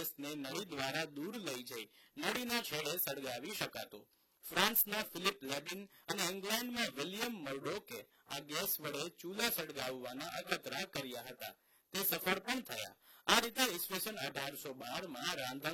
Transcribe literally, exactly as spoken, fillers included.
ગેસને નળી દ્વારા દૂર લઈ જઈ નળીના છેડે સળગાવી શકાતો. ફ્રાન્સના ફિલિપ લેબિન અને ઇંગ્લેન્ડમાં વિલિયમ મર્ડોકે આ ગેસ વડે ચૂલા સળગાવવાના અખતરા કર્યા હતા. તે સફળ પણ થયા. આ રીતે ઈસવીસન અઢારસો બાર માં રાંધણ